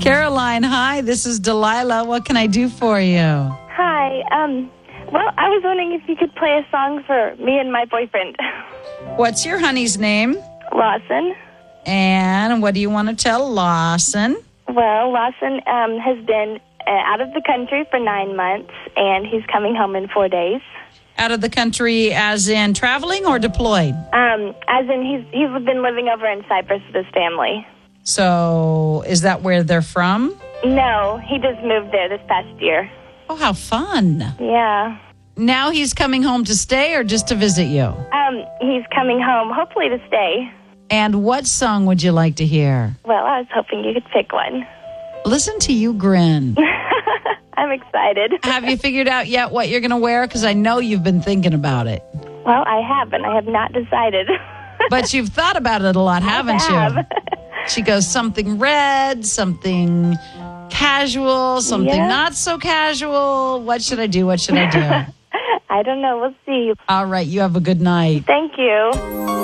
Caroline, hi. This is Delilah. What can I do for you? Hi. Well, I was wondering if you could play a song for me and my boyfriend. What's your honey's name? Lawson. And what do you want to tell Lawson? Well, Lawson has been out of the country for 9 months, and he's coming home in 4 days. Out of the country as in traveling or deployed? As in he's been living over in Cyprus with his family. So is that where they're from? No, he just moved there this past year. Oh, how fun. Yeah. Now he's coming home to stay or just to visit you? He's coming home, hopefully to stay. And what song would you like to hear? Well, I was hoping you could pick one. Listen to you grin. I'm excited. Have you figured out yet what you're going to wear? Because I know you've been thinking about it. Well, I haven't. I have not decided. But you've thought about it a lot, haven't you? She goes, something red, something casual, something not so casual. What should I do? What should I do? I don't know. We'll see. All right. You have a good night. Thank you.